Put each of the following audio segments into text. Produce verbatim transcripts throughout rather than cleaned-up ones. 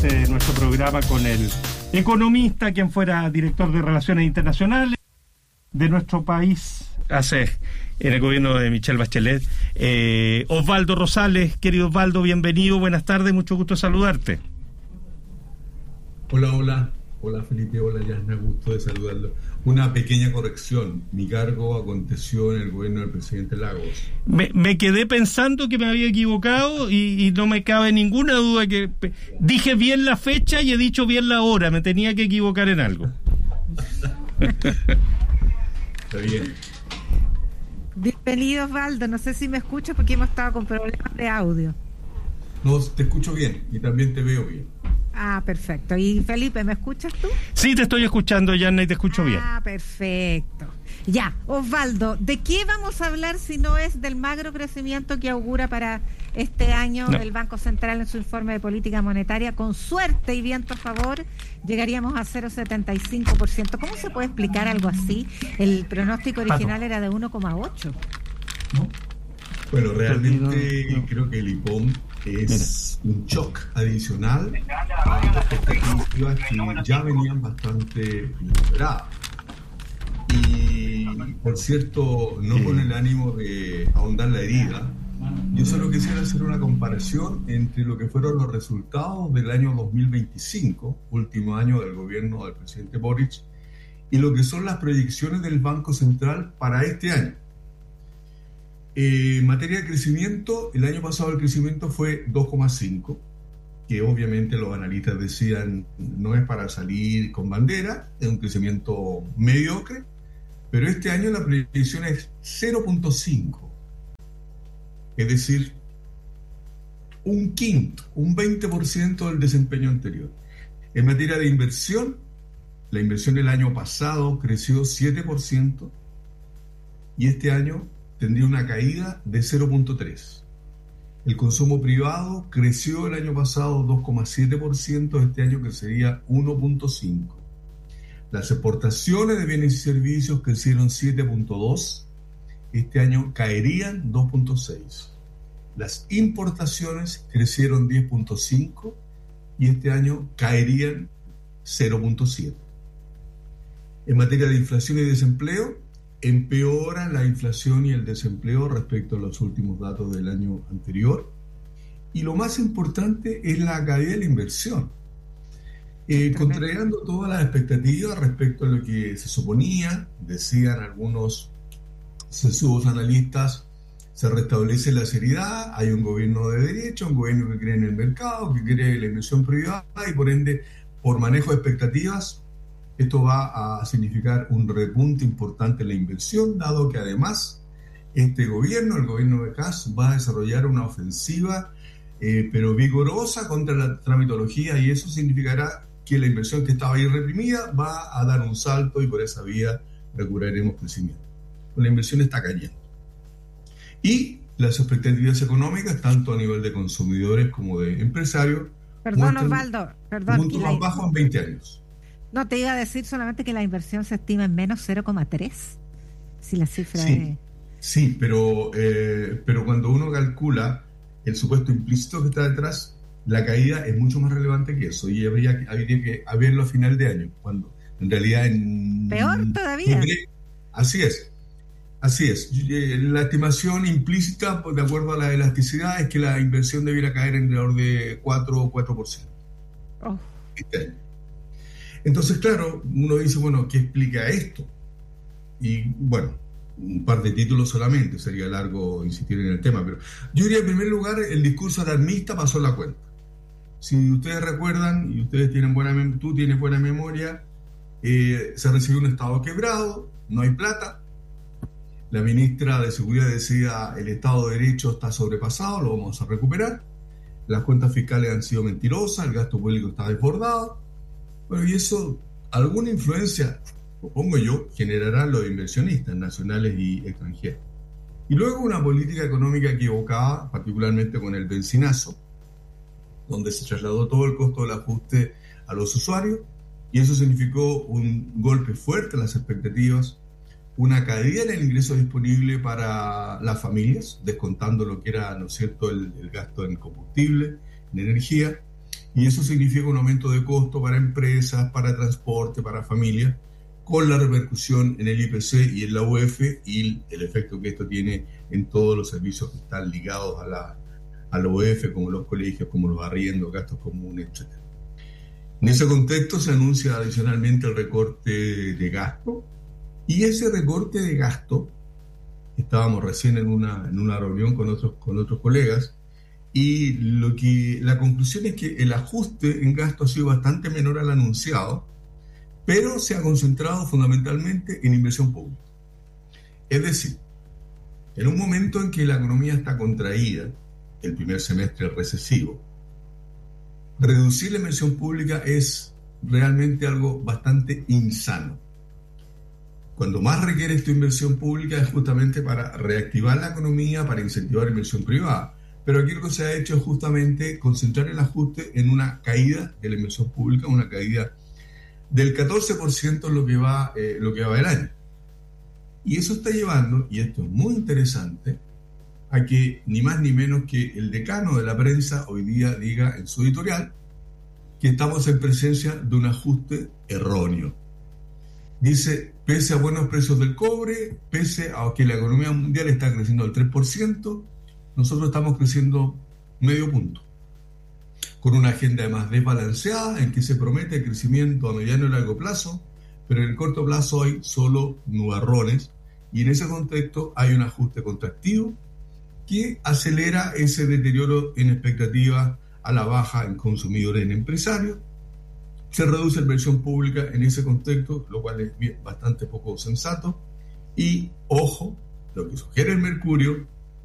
de nuestro programa con el economista, quien fuera director de Relaciones Internacionales de nuestro país hace en el gobierno de Michelle Bachelet, eh, Osvaldo Rosales. Querido Osvaldo, bienvenido, buenas tardes, mucho gusto saludarte. Hola, hola, hola Felipe, hola Yasna, gusto de saludarlo. Una pequeña corrección, mi cargo aconteció en el gobierno del presidente Lagos. Me, me quedé pensando que me había equivocado y, y no me cabe ninguna duda que dije bien la fecha y he dicho bien la hora, me tenía que equivocar en algo. Está bien. Bienvenido, Osvaldo, no sé si me escuchas porque hemos estado con problemas de audio. No, te escucho bien y también te veo bien. Ah, perfecto. Y Felipe, ¿me escuchas tú? Sí, te estoy escuchando, Yanna, y te escucho ah, bien. Ah, perfecto. Ya, Osvaldo, ¿de qué vamos a hablar si no es del magro crecimiento que augura para este año no. el Banco Central en su informe de política monetaria? Con suerte y viento a favor, llegaríamos a cero coma setenta y cinco por ciento. ¿Cómo se puede explicar algo así? El pronóstico original Pato. era de uno coma ocho. ¿No? Bueno, realmente no, no. creo que el I P O M es Mira. un shock adicional a las expectativas que ya venían bastante inesperadas. Y, por cierto, no sí. con el ánimo de ahondar la herida, yo solo quisiera hacer una comparación entre lo que fueron los resultados del año dos mil veinticinco, último año del gobierno del presidente Boric, y lo que son las proyecciones del Banco Central para este año. Eh, en materia de crecimiento, el año pasado el crecimiento fue dos coma cinco, que obviamente los analistas decían no es para salir con bandera, es un crecimiento mediocre, pero este año la proyección es cero punto cinco, es decir, un quinto, un veinte por ciento del desempeño anterior. En materia de inversión, la inversión el año pasado creció siete por ciento y este año tendría una caída de cero punto tres. El consumo privado creció el año pasado dos coma siete por ciento, este año crecería uno punto cinco. Las exportaciones de bienes y servicios crecieron siete punto dos, este año caerían dos punto seis. Las importaciones crecieron diez punto cinco y este año caerían cero punto siete. En materia de inflación y desempleo, empeora la inflación y el desempleo respecto a los últimos datos del año anterior. Y lo más importante es la caída de la inversión, eh, contrariando todas las expectativas respecto a lo que se suponía. Decían algunos sesudos analistas, se restablece la seriedad, hay un gobierno de derecha, un gobierno que cree en el mercado, que cree en la inversión privada y por ende, por manejo de expectativas, esto va a significar un repunte importante en la inversión, dado que además este gobierno, el gobierno de Kast, va a desarrollar una ofensiva, eh, pero vigorosa contra la tramitología, y eso significará que la inversión que estaba ahí reprimida va a dar un salto y por esa vía recuperaremos crecimiento. La inversión está cayendo. Y las expectativas económicas, tanto a nivel de consumidores como de empresarios, Perdón, Osvaldo, perdón. Punto más bajo en veinte años. No, te iba a decir solamente que la inversión se estima en menos cero coma tres. Si la cifra sí, es... Sí, pero, eh, pero cuando uno calcula el supuesto implícito que está detrás, la caída es mucho más relevante que eso. Y habría, habría que verlo a final de año, cuando en realidad... en Peor todavía. Así es. Así es. La estimación implícita, de acuerdo a la elasticidad, es que la inversión debiera caer en alrededor de cuatro o cuatro por ciento. Oh. Este año. Entonces, claro, uno dice, bueno, ¿qué explica esto? Y, bueno, un par de títulos solamente, sería largo insistir en el tema, pero yo diría, en primer lugar, el discurso alarmista pasó la cuenta. Si ustedes recuerdan, y ustedes tienen buena mem- tú tienes buena memoria, eh, se recibió un Estado quebrado, no hay plata, la ministra de Seguridad decía, el Estado de Derecho está sobrepasado, lo vamos a recuperar, las cuentas fiscales han sido mentirosas, el gasto público está desbordado. Bueno, y eso, alguna influencia, supongo yo, generará los inversionistas nacionales y extranjeros. Y luego una política económica equivocada, particularmente con el bencinazo, donde se trasladó todo el costo del ajuste a los usuarios, y eso significó un golpe fuerte a las expectativas, una caída en el ingreso disponible para las familias, descontando lo que era, ¿no es cierto?, el, el gasto en combustible, en energía, y eso significa un aumento de costo para empresas, para transporte, para familias, con la repercusión en el I P C y en la U E F y el efecto que esto tiene en todos los servicios que están ligados a la, a la U E F, como los colegios, como los arriendos, gastos comunes, etcétera. En ese contexto se anuncia adicionalmente el recorte de gasto, y ese recorte de gasto, estábamos recién en una, en una reunión con otros, con otros colegas, y lo que, la conclusión es que el ajuste en gasto ha sido bastante menor al anunciado, pero se ha concentrado fundamentalmente en inversión pública. Es decir, en un momento en que la economía está contraída, el primer semestre recesivo, reducir la inversión pública es realmente algo bastante insano. Cuando más requiere esta inversión pública es justamente para reactivar la economía, para incentivar la inversión privada. Pero aquí lo que se ha hecho es justamente concentrar el ajuste en una caída de la inversión pública, una caída del catorce por ciento en lo que va, eh, lo que va del año. Y eso está llevando, y esto es muy interesante, a que ni más ni menos que el decano de la prensa hoy día diga en su editorial que estamos en presencia de un ajuste erróneo. Dice, pese a buenos precios del cobre, pese a que la economía mundial está creciendo al tres por ciento, nosotros estamos creciendo medio punto, con una agenda además desbalanceada en que se promete crecimiento a mediano y largo plazo, pero en el corto plazo hay solo nubarrones, y en ese contexto hay un ajuste contractivo que acelera ese deterioro en expectativas a la baja en consumidores y en empresarios. Se reduce la inversión pública en ese contexto, lo cual es bien, bastante poco sensato. Y, ojo, lo que sugiere el Mercurio,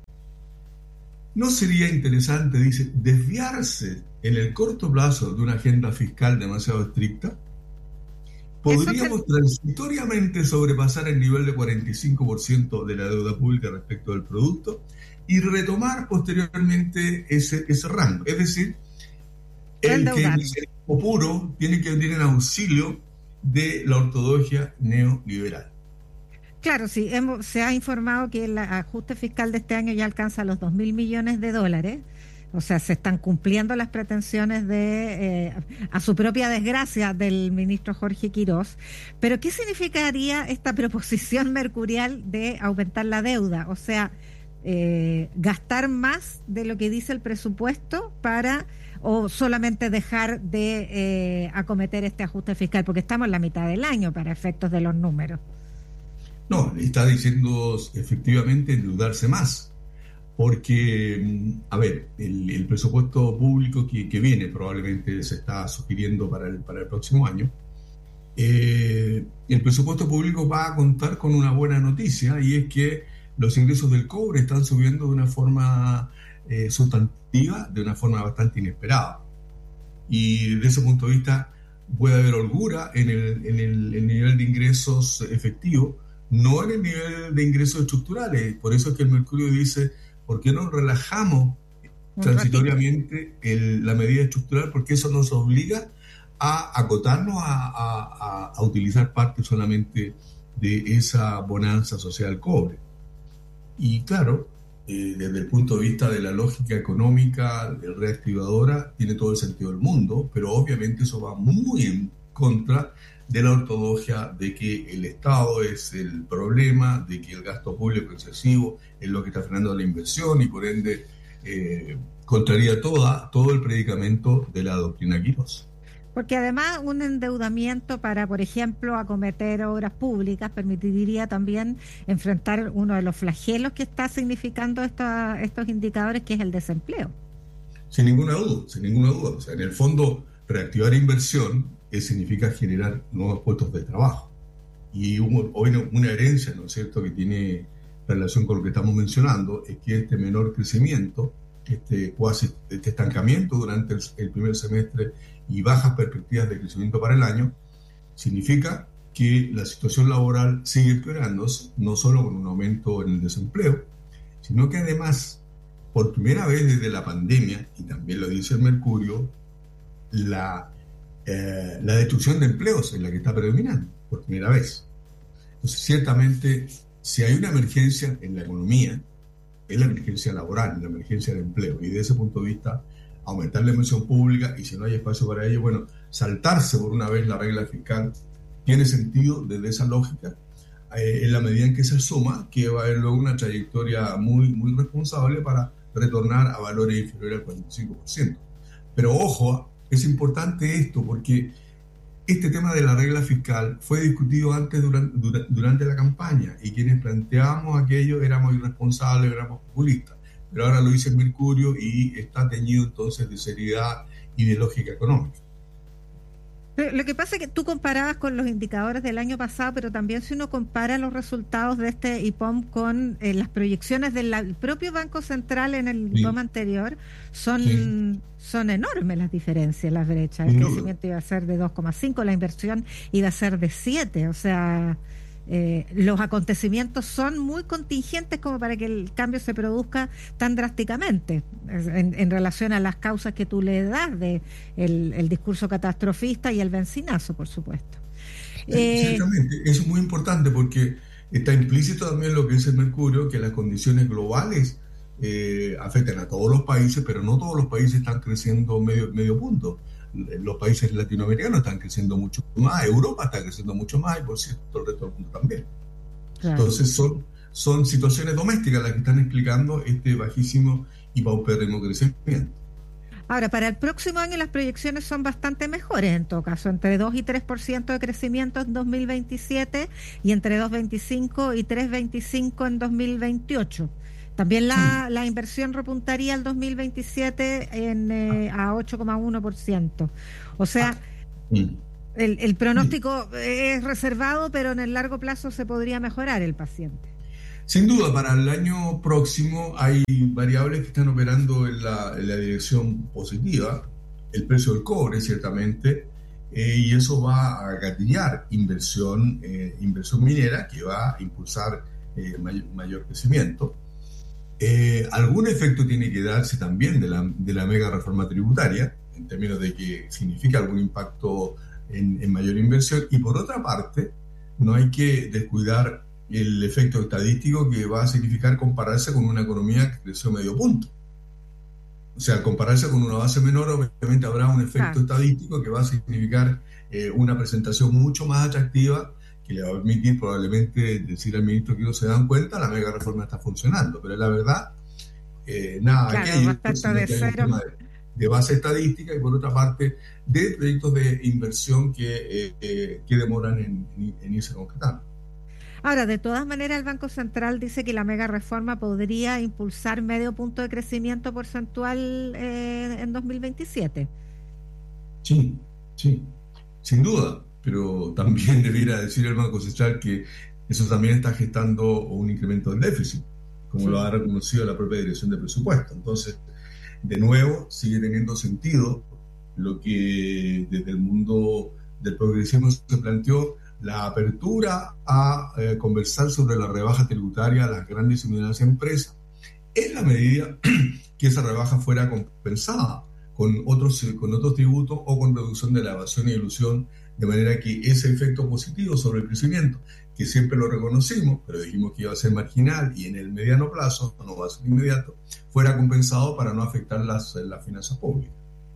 ¿no sería interesante, dice, desviarse en el corto plazo de una agenda fiscal demasiado estricta? Podríamos transitoriamente sobrepasar el nivel de cuarenta y cinco por ciento de la deuda pública respecto del producto y retomar posteriormente ese, ese rango. Es decir, el keynesianismo puro tiene que venir en auxilio de la ortodoxia neoliberal. Claro, sí, hemos, se ha informado que el ajuste fiscal de este año ya alcanza los dos mil millones de dólares. O sea, se están cumpliendo las pretensiones de, eh, a su propia desgracia, del ministro Jorge Quirós. Pero, ¿qué significaría esta proposición mercurial de aumentar la deuda? O sea, eh, gastar más de lo que dice el presupuesto para, o solamente dejar de eh, acometer este ajuste fiscal, porque estamos en la mitad del año para efectos de los números. No, está diciendo efectivamente endeudarse más. Porque, a ver, el, el presupuesto público que, que viene probablemente se está sugiriendo para el, para el próximo año. Eh, el presupuesto público va a contar con una buena noticia, y es que los ingresos del cobre están subiendo de una forma eh, sustantiva, de una forma bastante inesperada. Y desde ese punto de vista puede haber holgura en el, en el, el nivel de ingresos efectivos, no en el nivel de ingresos estructurales. Por eso es que el Mercurio dice, ¿por qué no relajamos transitoriamente el, la medida estructural? Porque eso nos obliga a acotarnos a, a, a utilizar parte solamente de esa bonanza social cobre. Y claro, eh, desde el punto de vista de la lógica económica reactivadora, tiene todo el sentido del mundo, pero obviamente eso va muy en contra de la ortodoxia de que el Estado es el problema, de que el gasto público excesivo es lo que está frenando la inversión, y por ende eh, contraría toda, todo el predicamento de la doctrina Quirós. Porque además un endeudamiento para, por ejemplo, acometer obras públicas permitiría también enfrentar uno de los flagelos que está significando esta, estos indicadores, que es el desempleo. Sin ninguna duda, sin ninguna duda. O sea, en el fondo, reactivar inversión eh, significa generar nuevos puestos de trabajo. Y hubo, hoy una herencia, ¿no es cierto?, que tiene relación con lo que estamos mencionando, es que este menor crecimiento, este, cuasi, este estancamiento durante el, el primer semestre y bajas perspectivas de crecimiento para el año, significa que la situación laboral sigue empeorándose, no solo con un aumento en el desempleo, sino que además, por primera vez desde la pandemia, y también lo dice el Mercurio, la, eh, la destrucción de empleos es la que está predominando, por primera vez. Entonces, ciertamente, si hay una emergencia en la economía, es la emergencia laboral, la emergencia de empleo, y desde ese punto de vista aumentar la inversión pública, y si no hay espacio para ello, bueno, saltarse por una vez la regla fiscal tiene sentido desde esa lógica, eh, en la medida en que se asuma que va a haber luego una trayectoria muy, muy responsable para retornar a valores inferiores al cuarenta y cinco por ciento. Pero ojo, es importante esto porque este tema de la regla fiscal fue discutido antes durante, durante la campaña, y quienes planteábamos aquello éramos irresponsables, éramos populistas, pero ahora lo dice el Mercurio y está teñido entonces de seriedad y de lógica económica. Pero lo que pasa es que tú comparabas con los indicadores del año pasado, pero también si uno compara los resultados de este I P O M con eh, las proyecciones del la, propio Banco Central en el sí. I P O M anterior, son, sí. son enormes las diferencias, las brechas. El no. crecimiento iba a ser de dos coma cinco, la inversión iba a ser de siete, o sea... Eh, los acontecimientos son muy contingentes como para que el cambio se produzca tan drásticamente en, en relación a las causas que tú le das de el, el discurso catastrofista y el benzinazo, por supuesto. Eh, Exactamente, eso es muy importante porque está implícito también lo que dice el Mercurio, que las condiciones globales eh, afectan a todos los países, pero no todos los países están creciendo medio, medio punto. Los países latinoamericanos están creciendo mucho más, Europa está creciendo mucho más, y por cierto el resto del mundo también. Claro. Entonces son, son situaciones domésticas las que están explicando este bajísimo y paupérrimo crecimiento. Ahora, para el próximo año las proyecciones son bastante mejores en todo caso, entre dos y tres por ciento de crecimiento en dos mil veintisiete y entre dos coma veinticinco y tres coma veinticinco en dos mil veintiocho. También la, la inversión repuntaría al dos mil veintisiete en, eh, a ocho coma uno por ciento. O sea, el, el pronóstico es reservado, pero en el largo plazo se podría mejorar el paciente. Sin duda, para el año próximo hay variables que están operando en la, en la dirección positiva. El precio del cobre, ciertamente, eh, y eso va a gatillar inversión, eh, inversión minera, que va a impulsar eh, may- mayor crecimiento. Eh, algún efecto tiene que darse también de la, de la mega reforma tributaria, en términos de que significa algún impacto en, en mayor inversión, y por otra parte, no hay que descuidar el efecto estadístico que va a significar compararse con una economía que creció medio punto. O sea, al compararse con una base menor, obviamente habrá un efecto claro. estadístico que va a significar eh, una presentación mucho más atractiva, que le va a permitir probablemente decir al ministro que no se dan cuenta, la mega reforma está funcionando, pero la verdad, eh, nada, claro, aquello, respecto de cero. De, de base estadística, y por otra parte, de proyectos de inversión que, eh, eh, que demoran en, en, en irse concretando. Ahora, de todas maneras, el Banco Central dice que la mega reforma podría impulsar medio punto de crecimiento porcentual eh, en dos mil veintisiete. Sí, sí, sin duda. Pero también debiera decir el Banco Central que eso también está gestando un incremento del déficit, como sí. lo ha reconocido la propia Dirección de Presupuesto. Entonces, de nuevo, sigue teniendo sentido lo que desde el mundo del progresismo se planteó, la apertura a eh, conversar sobre la rebaja tributaria a las grandes y medianas empresas, en la medida que esa rebaja fuera compensada con otros, con otros tributos o con reducción de la evasión y elusión, de manera que ese efecto positivo sobre el crecimiento, que siempre lo reconocimos, pero dijimos que iba a ser marginal y en el mediano plazo, no va a ser inmediato, fuera compensado para no afectar las, las finanzas públicas.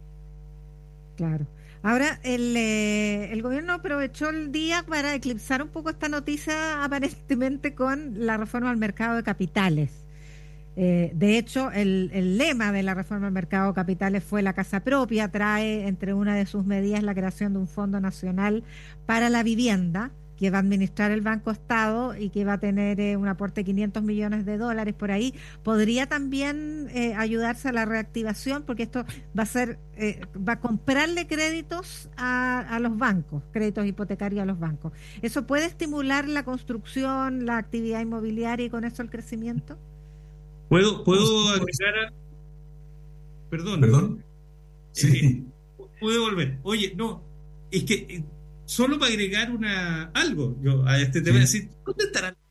Claro. Ahora, el, eh, el gobierno aprovechó el día para eclipsar un poco esta noticia, aparentemente con la reforma al mercado de capitales. Eh, de hecho, el, el lema de la reforma al mercado de capitales fue la casa propia. Trae entre una de sus medidas la creación de un Fondo Nacional para la Vivienda, que va a administrar el Banco Estado y que va a tener eh, un aporte de quinientos millones de dólares por ahí. Podría también eh, ayudarse a la reactivación, porque esto va a ser, eh, va a comprarle créditos a, a los bancos, créditos hipotecarios a los bancos. ¿Eso puede estimular la construcción, la actividad inmobiliaria y con eso el crecimiento? ¿Puedo, puedo agregar a... Perdón. ¿Perdón? Sí. Eh, ¿Puedo volver? Oye, no, es que... Eh, solo para agregar una algo yo a este tema, sí. Decir, ¿dónde estarán